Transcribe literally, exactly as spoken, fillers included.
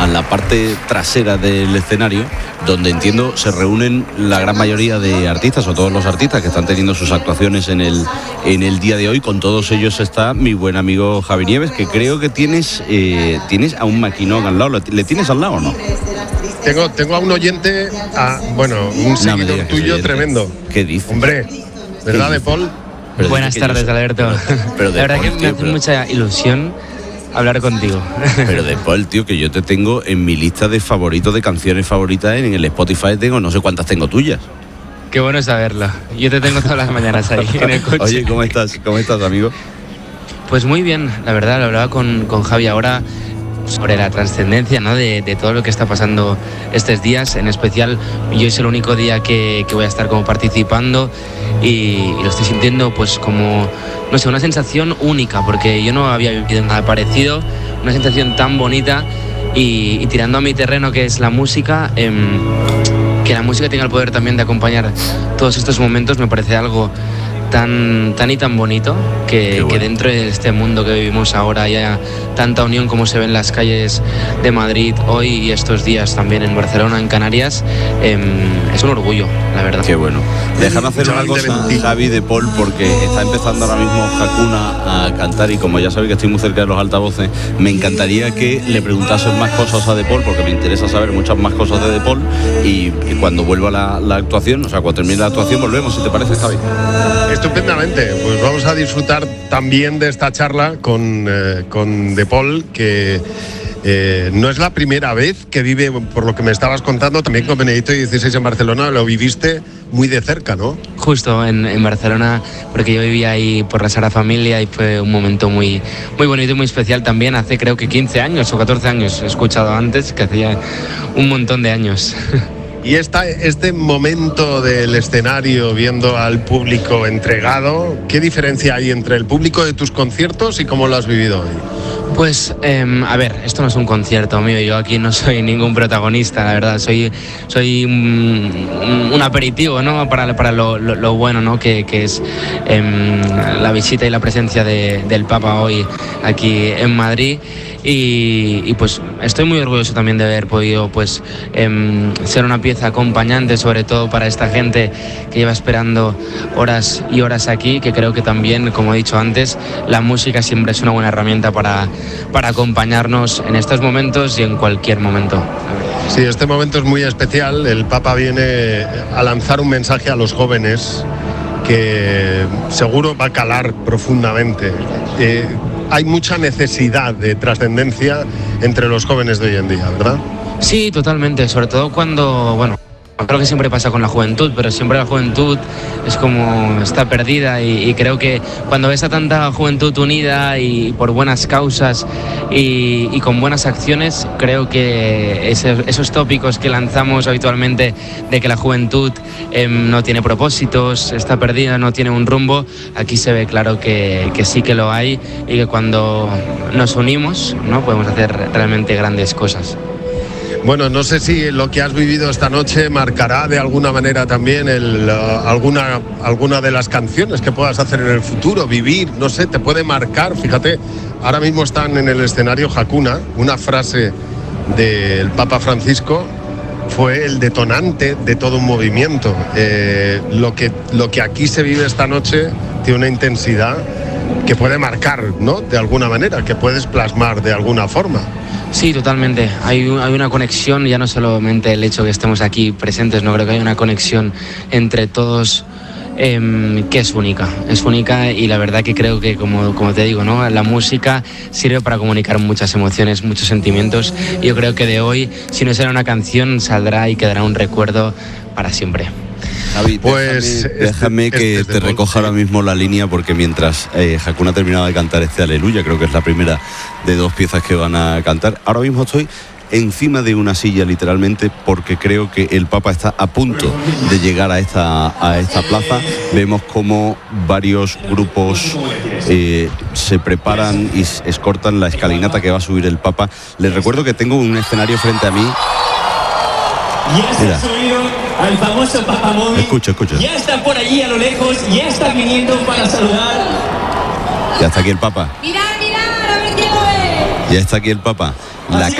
la parte trasera del escenario, donde entiendo se reúnen la gran mayoría de artistas o todos los artistas que están teniendo sus actuaciones en el, en el día de hoy. Con todos ellos está mi buen amigo Javi Nieves, que creo que tienes, eh, tienes a un maquinón al lado. ¿Le tienes al lado o no? Tengo, tengo a un oyente, a, bueno, un seguidor no tuyo tremendo. ¿Qué dices? Hombre, ¿verdad, De Paul? Pero Buenas tardes, yo... Alberto. Pero la verdad Paul, que me tío, hace pero... mucha ilusión hablar contigo. Pero De Paul, tío, que yo te tengo en mi lista de favoritos, de canciones favoritas en el Spotify, tengo no sé cuántas tengo tuyas. Qué bueno saberlo. Yo te tengo todas las mañanas ahí en el coche. Oye, ¿cómo estás? ¿Cómo estás, amigo? Pues muy bien, la verdad, lo hablaba con, con Javi ahora sobre la trascendencia, ¿no? de, de todo lo que está pasando estos días. En especial, yo es el único día que, que voy a estar como participando y, y lo estoy sintiendo pues como, no sé, una sensación única, porque yo no había vivido nada parecido, una sensación tan bonita y, y tirando a mi terreno, que es la música, eh, que la música tenga el poder también de acompañar todos estos momentos, me parece algo tan, tan y tan bonito que, bueno. que dentro de este mundo que vivimos ahora haya tanta unión como se ve en las calles de Madrid hoy y estos días también en Barcelona, en Canarias. Eh, es un orgullo, la verdad. Qué bueno. Déjame hacer una cosa, Javi, De Paul, porque está empezando ahora mismo Hakuna a cantar y como ya sabéis que estoy muy cerca de los altavoces, me encantaría que le preguntases más cosas a De Paul, porque me interesa saber muchas más cosas de De Paul, y, y cuando vuelva la, la actuación, o sea, cuando termine la actuación volvemos, si te parece, Javi. Estupendamente, pues vamos a disfrutar también de esta charla con, eh, con De Paul, que eh, no es la primera vez que vive, por lo que me estabas contando, también con Benedito dieciséis en Barcelona, lo viviste muy de cerca, ¿no? Justo en, en Barcelona, porque yo vivía ahí por la Sagrada Familia y fue un momento muy, muy bonito y muy especial también. Hace creo que quince años o catorce años, he escuchado antes, que hacía un montón de años. Y esta, este momento del escenario, viendo al público entregado, ¿qué diferencia hay entre el público de tus conciertos y cómo lo has vivido hoy? Pues, eh, a ver, esto no es un concierto mío, yo aquí no soy ningún protagonista, la verdad, soy, soy un, un aperitivo, ¿no? Para, para lo, lo, lo bueno, ¿no? Que, que es eh, la visita y la presencia de, del Papa hoy aquí en Madrid. Y, y pues estoy muy orgulloso también de haber podido pues eh, ser una pieza acompañante, sobre todo para esta gente que lleva esperando horas y horas aquí, que creo que también, como he dicho antes, la música siempre es una buena herramienta para, para acompañarnos en estos momentos y en cualquier momento. Sí, este momento es muy especial. El Papa viene a lanzar un mensaje a los jóvenes que seguro va a calar profundamente. Eh, hay mucha necesidad de trascendencia entre los jóvenes de hoy en día, ¿verdad? Sí, totalmente, sobre todo cuando, bueno, creo que siempre pasa con la juventud, pero siempre la juventud es como está perdida y, y creo que cuando ves a tanta juventud unida y por buenas causas y, y con buenas acciones, creo que ese, esos tópicos que lanzamos habitualmente de que la juventud eh, no tiene propósitos, está perdida, no tiene un rumbo, aquí se ve claro que, que sí que lo hay y que cuando nos unimos, ¿no? Podemos hacer realmente grandes cosas. Bueno, no sé si lo que has vivido esta noche marcará de alguna manera también el, uh, alguna, alguna de las canciones que puedas hacer en el futuro, vivir, no sé, te puede marcar. Fíjate, ahora mismo están en el escenario Hakuna, una frase del Papa Francisco fue el detonante de todo un movimiento. Eh, lo que, lo que aquí se vive esta noche tiene una intensidad que puede marcar, ¿no? De alguna manera, que puedes plasmar de alguna forma. Sí, totalmente. Hay, un, hay una conexión, ya no solamente el hecho que estemos aquí presentes, no creo que hay una conexión entre todos eh, que es única, es única y la verdad que creo que, como, como te digo, ¿no? La música sirve para comunicar muchas emociones, muchos sentimientos y yo creo que de hoy, si no será una canción, saldrá y quedará un recuerdo para siempre. Javi, pues déjame, déjame este, que este te recoja ahora mismo la línea porque mientras eh, Hakuna terminaba de cantar este Aleluya, creo que es la primera de dos piezas que van a cantar, ahora mismo estoy encima de una silla literalmente porque creo que el Papa está a punto de llegar a esta, a esta plaza. Vemos como varios grupos eh, se preparan y escortan la escalinata que va a subir el Papa. Les recuerdo que tengo un escenario frente a mí. Ya se ha subido al famoso Papa Móvil. Escucha, escucha. Ya está por allí a lo lejos, ya está viniendo para saludar. Ya está aquí el Papa. Mirad, mirad, a ver quién lo ve. Ya está aquí el Papa. La